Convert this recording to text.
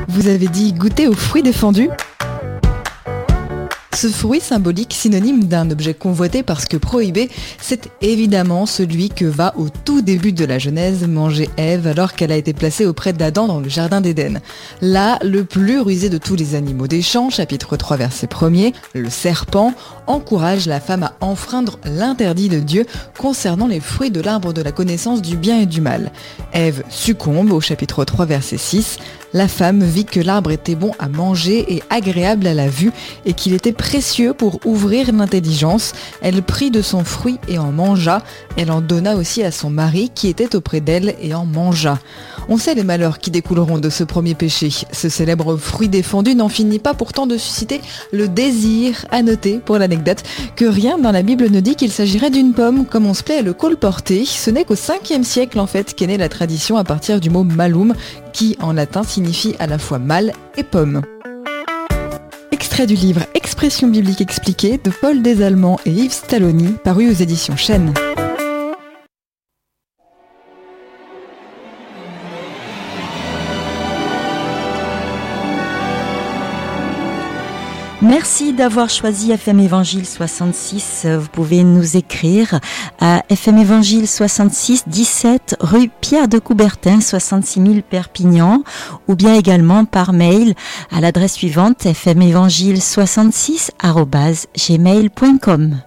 Vous avez dit goûter aux fruits défendus ? Ce fruit symbolique, synonyme d'un objet convoité parce que prohibé, c'est évidemment celui que va au tout début de la Genèse manger Ève alors qu'elle a été placée auprès d'Adam dans le jardin d'Éden. Là, le plus rusé de tous les animaux des champs, chapitre 3 verset 1er, le serpent, encourage la femme à enfreindre l'interdit de Dieu concernant les fruits de l'arbre de la connaissance du bien et du mal. Ève succombe au chapitre 3 verset 6. La femme vit que l'arbre était bon à manger et agréable à la vue et qu'il était précieux pour ouvrir l'intelligence. Elle prit de son fruit et en mangea. Elle en donna aussi à son mari qui était auprès d'elle et en mangea. On sait les malheurs qui découleront de ce premier péché. Ce célèbre fruit défendu n'en finit pas pourtant de susciter le désir. À noter, pour l'anecdote, que rien dans la Bible ne dit qu'il s'agirait d'une pomme, comme on se plaît à le colporter. Ce n'est qu'au 5e siècle en fait qu'est née la tradition à partir du mot malum, qui en latin signifie à la fois mal et pomme. Extrait du livre Expression biblique expliquée de Paul Desallemands et Yves Stalloni, paru aux éditions Chênes. Merci d'avoir choisi FM Évangile 66. Vous pouvez nous écrire à FM Évangile 66 17 rue Pierre de Coubertin 66 000 Perpignan ou bien également par mail à l'adresse suivante fmévangile66@gmail.com.